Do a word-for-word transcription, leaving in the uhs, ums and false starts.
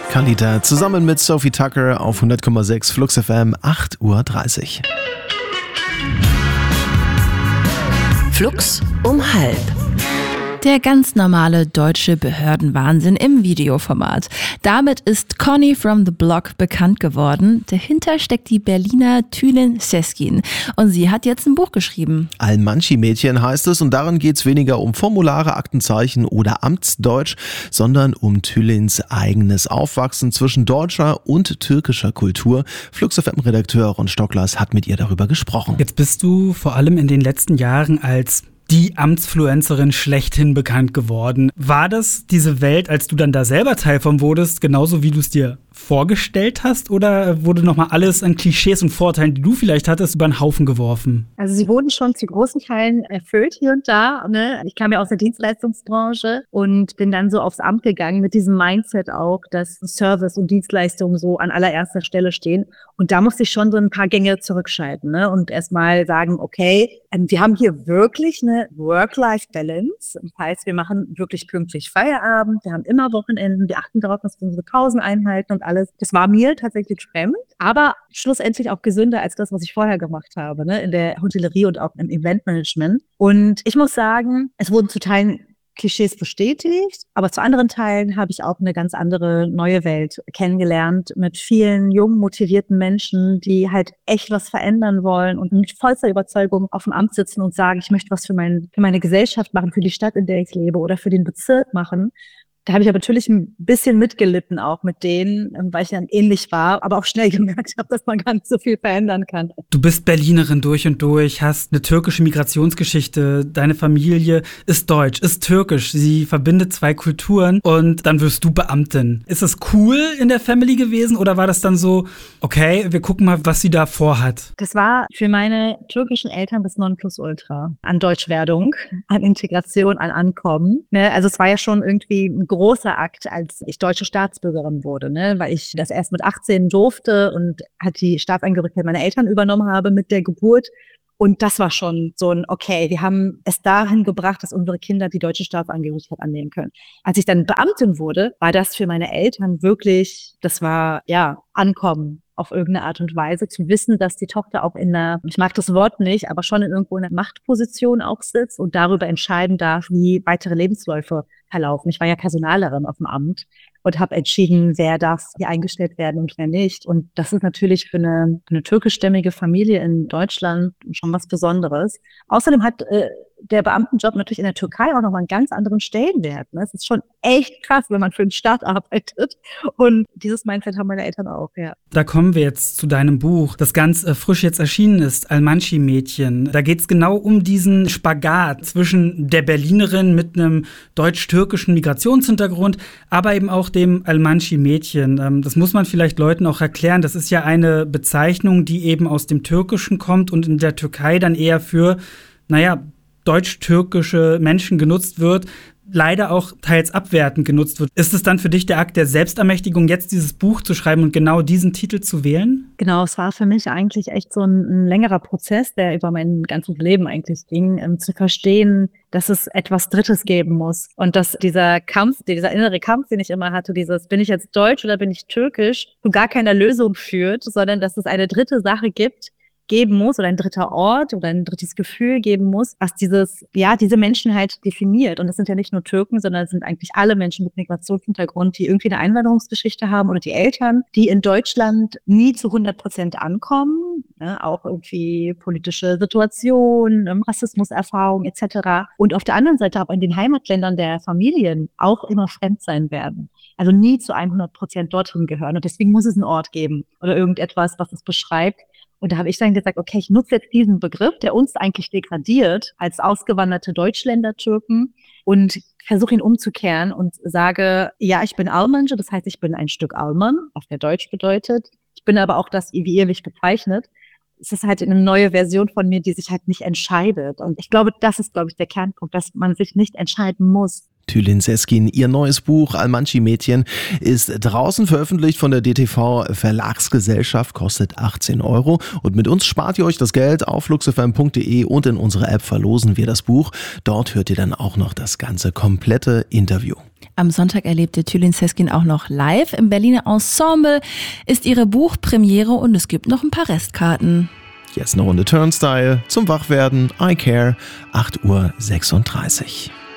Kalita zusammen mit Sophie Tucker auf hundert Komma sechs Flux F M, acht Uhr dreißig. Flux um halb. Der ganz normale deutsche Behördenwahnsinn im Videoformat. Damit ist Conny from the Block bekannt geworden. Dahinter steckt die Berliner Tülin Seskin und sie hat jetzt ein Buch geschrieben. Almanchi-Mädchen heißt es und darin geht es weniger um Formulare, Aktenzeichen oder Amtsdeutsch, sondern um Tülins eigenes Aufwachsen zwischen deutscher und türkischer Kultur. Flux F M-Redakteur Ron Stocklers hat mit ihr darüber gesprochen. Jetzt bist du vor allem in den letzten Jahren als die Amtsfluencerin schlechthin bekannt geworden. War das diese Welt, als du dann da selber Teil von wurdest, genauso wie du es dir vorgestellt hast? Oder wurde nochmal alles an Klischees und Vorteilen, die du vielleicht hattest, über den Haufen geworfen? Also sie wurden schon zu großen Teilen erfüllt hier und da. Ne? Ich kam ja aus der Dienstleistungsbranche und bin dann so aufs Amt gegangen mit diesem Mindset auch, dass Service und Dienstleistungen so an allererster Stelle stehen. Und da musste ich schon so ein paar Gänge zurückschalten, ne? Und erstmal sagen, okay, wir haben hier wirklich eine Work-Life-Balance. Das heißt, wir machen wirklich pünktlich Feierabend, wir haben immer Wochenenden, wir achten darauf, dass wir unsere Pausen einhalten und alles. Das war mir tatsächlich fremd, aber schlussendlich auch gesünder als das, was ich vorher gemacht habe, ne? In der Hotellerie und auch im Eventmanagement. Und ich muss sagen, es wurden zu Teilen Klischees bestätigt, aber zu anderen Teilen habe ich auch eine ganz andere neue Welt kennengelernt mit vielen jungen, motivierten Menschen, die halt echt was verändern wollen und mit vollster Überzeugung auf dem Amt sitzen und sagen, ich möchte was für, mein, für meine Gesellschaft machen, für die Stadt, in der ich lebe oder für den Bezirk machen. Da habe ich aber natürlich ein bisschen mitgelitten auch mit denen, weil ich dann ähnlich war, aber auch schnell gemerkt habe, dass man gar nicht so viel verändern kann. Du bist Berlinerin durch und durch, hast eine türkische Migrationsgeschichte, deine Familie ist deutsch, ist türkisch, sie verbindet zwei Kulturen und dann wirst du Beamtin. Ist das cool in der Family gewesen oder war das dann so, okay, wir gucken mal, was sie da vorhat? Das war für meine türkischen Eltern das Nonplusultra an Deutschwerdung, an Integration, an Ankommen. Ne? Also es war ja schon irgendwie ein großer Akt, als ich deutsche Staatsbürgerin wurde, ne, weil ich das erst mit achtzehn durfte und halt die Staatsangehörigkeit meiner Eltern übernommen habe mit der Geburt. Und das war schon so ein, okay, wir haben es dahin gebracht, dass unsere Kinder die deutsche Staatsangehörigkeit annehmen können. Als ich dann Beamtin wurde, war das für meine Eltern wirklich, das war, ja, Ankommen auf irgendeine Art und Weise, zu wissen, dass die Tochter auch in einer, ich mag das Wort nicht, aber schon in irgendwo in einer Machtposition auch sitzt und darüber entscheiden darf, wie weitere Lebensläufe verlaufen. Ich war ja Personalerin auf dem Amt und habe entschieden, wer darf hier eingestellt werden und wer nicht. Und das ist natürlich für eine, für eine türkischstämmige Familie in Deutschland schon was Besonderes. Außerdem hat äh, der Beamtenjob natürlich in der Türkei auch nochmal einen ganz anderen Stellenwert. Ne? Es ist schon echt krass, wenn man für den Staat arbeitet. Und dieses Mindset haben meine Eltern auch, ja. Da kommen wir jetzt zu deinem Buch, das ganz äh, frisch jetzt erschienen ist, Almanchi-Mädchen. Da geht es genau um diesen Spagat zwischen der Berlinerin mit einem deutsch-türkischen Migrationshintergrund, aber eben auch dem Almanchi-Mädchen. Ähm, das muss man vielleicht Leuten auch erklären. Das ist ja eine Bezeichnung, die eben aus dem Türkischen kommt und in der Türkei dann eher für, naja, deutsch-türkische Menschen genutzt wird, leider auch teils abwertend genutzt wird. Ist es dann für dich der Akt der Selbstermächtigung, jetzt dieses Buch zu schreiben und genau diesen Titel zu wählen? Genau, es war für mich eigentlich echt so ein, ein längerer Prozess, der über mein ganzes Leben eigentlich ging, um zu verstehen, dass es etwas Drittes geben muss. Und dass dieser Kampf, dieser innere Kampf, den ich immer hatte, dieses, bin ich jetzt deutsch oder bin ich türkisch, zu gar keiner Lösung führt, sondern dass es eine dritte Sache gibt, geben muss oder ein dritter Ort oder ein drittes Gefühl geben muss, was dieses, ja, diese Menschen halt definiert. Und das sind ja nicht nur Türken, sondern es sind eigentlich alle Menschen mit Migrationshintergrund, die irgendwie eine Einwanderungsgeschichte haben oder die Eltern, die in Deutschland nie zu hundert Prozent ankommen, ne? Auch irgendwie politische Situationen, Rassismuserfahrung et cetera. Und auf der anderen Seite aber in den Heimatländern der Familien auch immer fremd sein werden. Also nie zu hundert Prozent dorthin gehören. Und deswegen muss es einen Ort geben oder irgendetwas, was es beschreibt. Und da habe ich dann gesagt, okay, ich nutze jetzt diesen Begriff, der uns eigentlich degradiert als ausgewanderte Deutschländer, Türken und versuche ihn umzukehren und sage, ja, ich bin Almanji, das heißt, ich bin ein Stück Alman, auf der Deutsch bedeutet. Ich bin aber auch das, wie ihr mich bezeichnet. Es ist halt eine neue Version von mir, die sich halt nicht entscheidet. Und ich glaube, das ist, glaube ich, der Kernpunkt, dass man sich nicht entscheiden muss. Tülin Seskin. Ihr neues Buch Almanci-Mädchen ist draußen veröffentlicht von der D T V Verlagsgesellschaft, kostet achtzehn Euro. Und mit uns spart ihr euch das Geld. Auf fluxfm punkt de und in unserer App verlosen wir das Buch. Dort hört ihr dann auch noch das ganze komplette Interview. Am Sonntag erlebte Tülin Seskin auch noch live im Berliner Ensemble. Ist ihre Buchpremiere und es gibt noch ein paar Restkarten. Jetzt eine Runde Turnstile zum Wachwerden. I Care, acht Uhr sechsunddreißig.